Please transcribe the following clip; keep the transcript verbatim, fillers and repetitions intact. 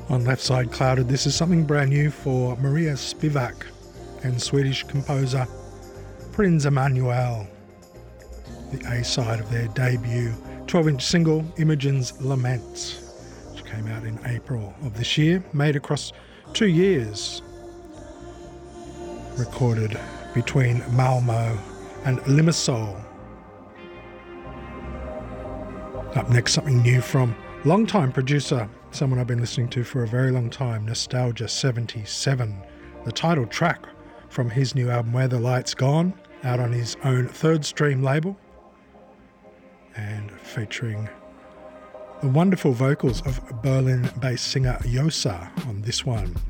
On Left Side Clouded, this is something brand new for Maria Spivak and Swedish composer Prince Emanuel, the A-side of their debut twelve-inch single Imogen's Laments, which came out in April of this year, made across two years, recorded between Malmo and Limassol. Up next, something new from longtime producer, someone I've been listening to for a very long time, Nostalgia seventy-seven, the title track from his new album Where the Light's Gone, out on his own Third Stream label, and featuring the wonderful vocals of Berlin-based singer Yosa on this one.